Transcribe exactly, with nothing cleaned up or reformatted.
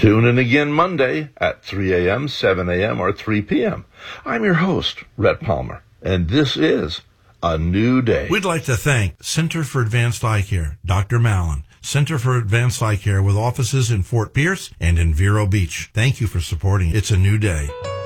Tune in again Monday at three a.m., seven a.m., or three p.m. I'm your host, Rhett Palmer, and this is A New Day. We'd like to thank Center for Advanced Eye Care, Doctor Mallon, Center for Advanced Eye Care with offices in Fort Pierce and in Vero Beach. Thank you for supporting It's a New Day.